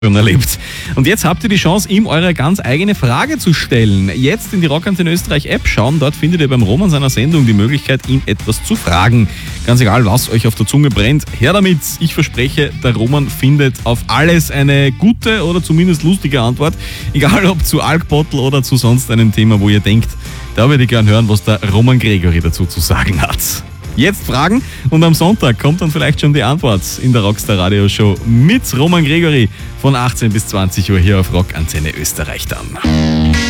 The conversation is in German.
schon erlebt. Und jetzt habt ihr die Chance, ihm eure ganz eigene Frage zu stellen. Jetzt in die Rockantenne Österreich App schauen, dort findet ihr beim Roman seiner Sendung die Möglichkeit, ihn etwas zu fragen. Ganz egal, was euch auf der Zunge brennt, her damit. Ich verspreche, der Roman findet auf alles eine gute oder zumindest lustige Antwort. Egal ob zu Alkbottel oder zu sonst einem Thema, wo ihr denkt, da würde ich gern hören, was der Roman Gregory dazu zu sagen hat. Jetzt fragen und am Sonntag kommt dann vielleicht schon die Antwort in der Rockstar Radio Show mit Roman Gregory von 18 bis 20 Uhr hier auf Rockantenne Österreich dann.